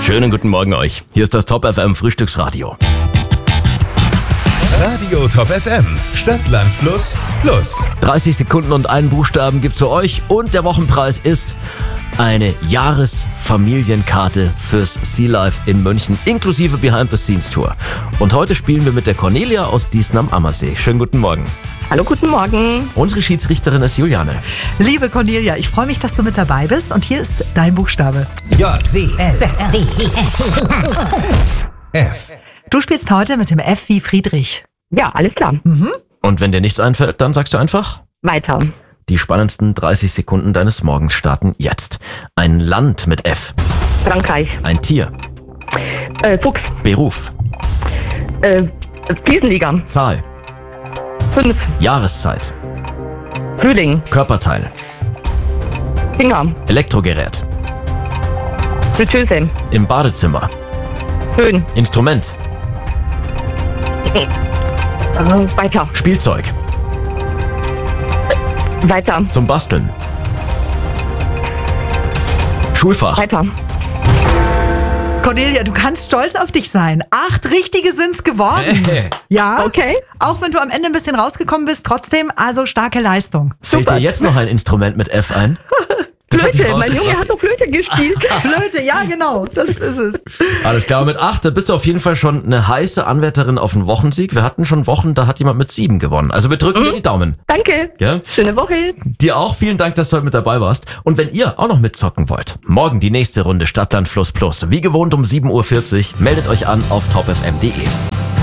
Schönen guten Morgen euch. Hier ist das Top FM Frühstücksradio. Radio Top FM, Stadt, Land, Fluss, Plus. 30 Sekunden und einen Buchstaben gibt's für euch und der Wochenpreis ist eine Jahresfamilienkarte fürs Sea Life in München inklusive Behind-the-Scenes-Tour. Und heute spielen wir mit der Cornelia aus Diesen am Ammersee. Schönen guten Morgen. Hallo, guten Morgen. Unsere Schiedsrichterin ist Juliane. Liebe Cornelia, ich freue mich, dass du mit dabei bist und hier ist dein Buchstabe. F. Du spielst heute mit dem F wie Friedrich. Ja, alles klar. Und wenn dir nichts einfällt, dann sagst du einfach... Weiter. Die spannendsten 30 Sekunden deines Morgens starten jetzt. Ein Land mit F. Frankreich. Ein Tier. Fuchs. Beruf. Fliesenliga. Zahl. 5. Jahreszeit. Frühling. Körperteil. Finger. Elektrogerät. Fritteuse. Im Badezimmer. Föhn. Instrument. Weiter. Spielzeug. Weiter. Zum Basteln. Schulfach. Weiter. Cornelia, du kannst stolz auf dich sein. 8 richtige sind's geworden. Ja, Okay. auch wenn du am Ende ein bisschen rausgekommen bist, trotzdem also starke Leistung. Fällt dir jetzt noch ein Instrument mit F ein? Das hat dich Flöte. Mein Junge rausgebracht. hat doch Flöte gespielt. Flöte, ja genau, das ist es. Alles klar, mit 8, da bist du auf jeden Fall schon eine heiße Anwärterin auf einen Wochensieg. Wir hatten schon Wochen, da hat jemand mit 7 gewonnen. Also wir drücken dir die Daumen. Danke. Ja? Schöne Woche. Dir auch, vielen Dank, dass du heute mit dabei warst. Und wenn ihr auch noch mitzocken wollt, morgen die nächste Runde Stadt, Land, Fluss, Plus. Wie gewohnt um 7.40 Uhr, meldet euch an auf topfm.de.